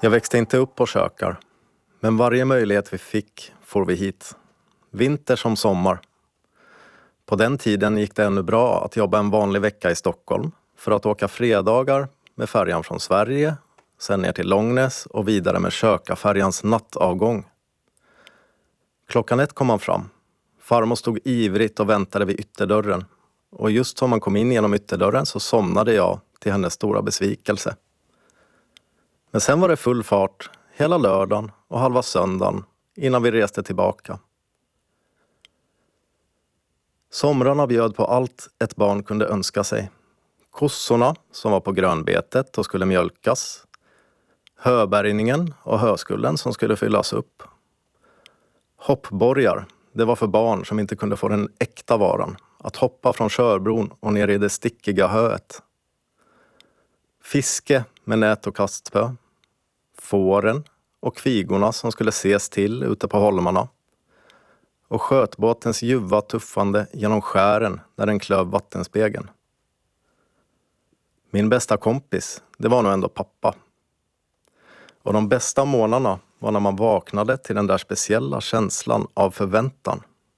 Jag växte inte upp på Kökar, men varje möjlighet vi fick får vi hit. Vinter som sommar. På den tiden gick det ännu bra att jobba en vanlig vecka i Stockholm för att åka fredagar med färjan från Sverige, sen ner till Långnäs och vidare med Kökarfärjans nattavgång. 1:00 kom man fram. Farmor stod ivrigt och väntade vid ytterdörren. Och just som man kom in genom ytterdörren så somnade jag till hennes stora besvikelse. Men sen var det full fart hela lördagen och halva söndagen innan vi reste tillbaka. Somrarna bjöd på allt ett barn kunde önska sig. Kossorna som var på grönbetet och skulle mjölkas. Höbärgningen och höskullen som skulle fyllas upp. Hoppborgar, det var för barn som inte kunde få den äkta varan. Att hoppa från körbron och ner i det stickiga höet. Fiske med nät och kastspö. Fåren och kvigorna som skulle ses till ute på holmarna. Och skötbåtens ljuva tuffande genom skären när den klöv vattenspegeln. Min bästa kompis, det var nog ändå pappa. Och de bästa månaderna var när man vaknade till den där speciella känslan av förväntan.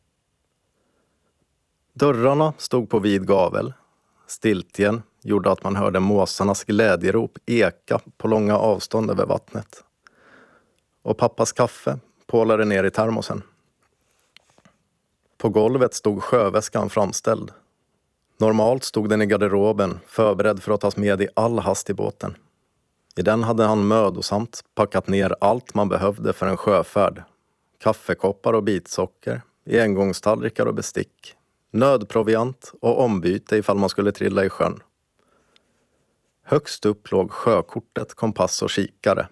Dörrarna stod på vid gavel. Stiltjen gjorde att man hörde måsarnas glädjerop eka på långa avstånd över vattnet. Och pappas kaffe pålade ner i termosen. På golvet stod sjöväskan framställd. Normalt stod den i garderoben, förberedd för att tas med i all hast i båten. I den hade han mödosamt packat ner allt man behövde för en sjöfärd. Kaffekoppar och bitsocker, engångstallrikar och bestick. Nödproviant och ombyte ifall man skulle trilla i sjön. Högst upp låg sjökortet, kompass och kikare.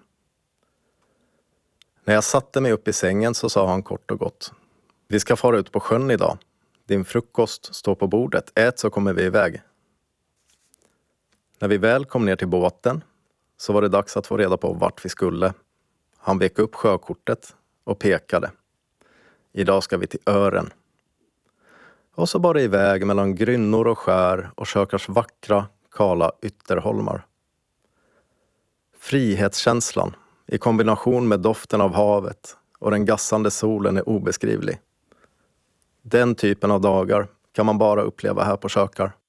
När jag satte mig upp i sängen så sa han kort och gott: vi ska fara ut på sjön idag. Din frukost står på bordet. Ät så kommer vi iväg. När vi väl kom ner till båten så var det dags att få reda på vart vi skulle. Han vek upp sjökortet och pekade. Idag ska vi till Ören. Och så bara iväg mellan grynnor och skär och Kökars vackra, kala ytterholmar. Frihetskänslan i kombination med doften av havet och den gassande solen är obeskrivlig. Den typen av dagar kan man bara uppleva här på Kökar.